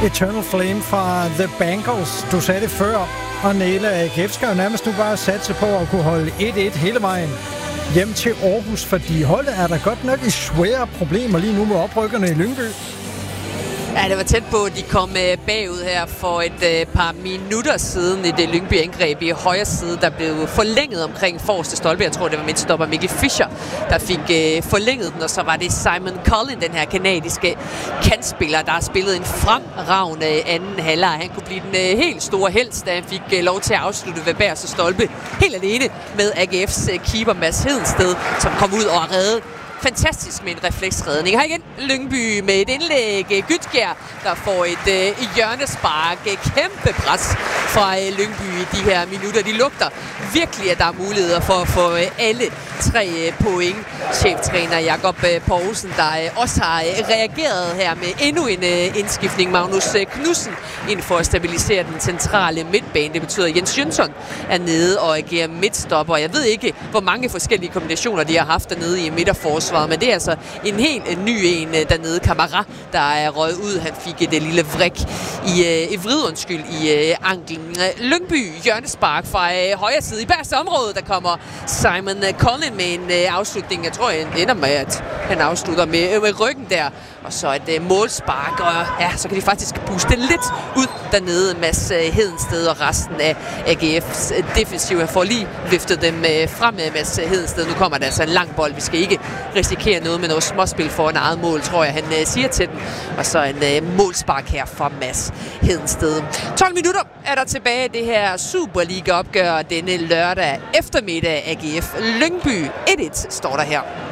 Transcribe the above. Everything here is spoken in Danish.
Eternal Flame fra The Bangles. Du sagde det før, og Nele AGF skal jo nærmest nu bare satse på at kunne holde 1-1 hele vejen hjem til Aarhus, fordi holdet er der godt nok i svære problemer lige nu med oprykkerne i Lyngby. Ja, det var tæt på, at de kom bagud her for et par minutter siden i det Lyngby-angreb i højre side, der blev forlænget omkring forreste stolpe. Jeg tror, det var midtstopper Mikkel Fischer, der fik forlænget den, og så var det Simon Collin, den her kanadiske kantspiller, der har spillet en fremragende anden halvleg. Han kunne blive den helt store helt, da han fik lov til at afslutte ved bagerste stolpe helt alene med AGF's keeper Mads Hedensted, som kom ud og reddede fantastisk med en refleksredning. Her igen Lyngby med et indlæg. Gytkjær, der får et hjørnespark. Kæmpe pres fra Lyngby i de her minutter. De lugter virkelig, at der er muligheder for at få alle 3 point. Cheftræner Jakob Poulsen, der også har reageret her med endnu en indskiftning. Magnus Knudsen ind for at stabilisere den centrale midtbane. Det betyder, at Jens Jønsson er nede og agerer midtstopper. Jeg ved ikke, hvor mange forskellige kombinationer de har haft dernede i midterforsvaret, men det er altså en helt ny en dernede. Kamara, der er røget ud. Han fik et lille vrik i anklen. Lyngby hjørnespark fra højre side i bagerste område. Der kommer Simon Collin med en afslutning. Jeg tror, det ender med, at han afslutter med ryggen der. Og så et målspark, og ja, så kan de faktisk puste lidt ud dernede. Mads Hedensted og resten af AGF's defensiv. Jeg får lige viftet dem frem med Mads Hedensted. Nu kommer der altså en lang bold. Vi skal ikke risikere noget med noget småspil for en eget mål, tror jeg, han siger til den. Og så en målspark her fra Mads Hedensted. 12 minutter er der tilbage det her Superliga-opgør denne lørdag eftermiddag. AGF Lyngby 1-1 står der her.